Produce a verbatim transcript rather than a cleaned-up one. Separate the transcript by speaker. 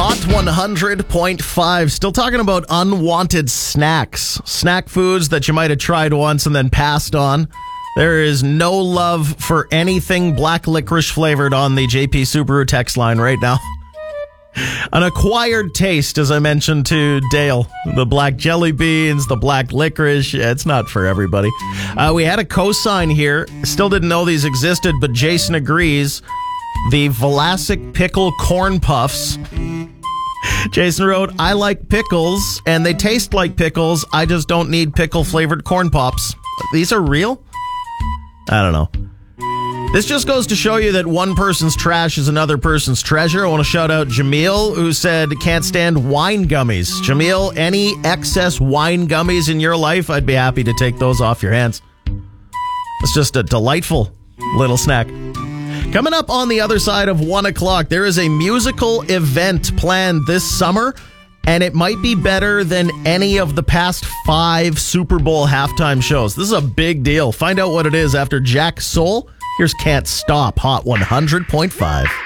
Speaker 1: Hot one hundred point five. Still talking about unwanted snacks. Snack foods that you might have tried once and then passed on. There is no love for anything black licorice flavored on the J P Subaru text line right now. An acquired taste, as I mentioned to Dale. The black jelly beans, the black licorice. It's not for everybody. Uh, we had a cosign here. Still didn't know these existed, but Jason agrees. The Vlasic Pickle Corn Puffs. Jason wrote, I like pickles, and they taste like pickles. I just don't need pickle-flavored corn pops. These are real? I don't know. This just goes to show you that one person's trash is another person's treasure. I want to shout out Jamil, who said can't stand wine gummies. Jamil, any excess wine gummies in your life, I'd be happy to take those off your hands. It's just a delightful little snack. Coming up on the other side of one o'clock, there is a musical event planned this summer, and it might be better than any of the past five Super Bowl halftime shows. This is a big deal. Find out what it is after Jack Soul. Here's Can't Stop, Hot one hundred point five.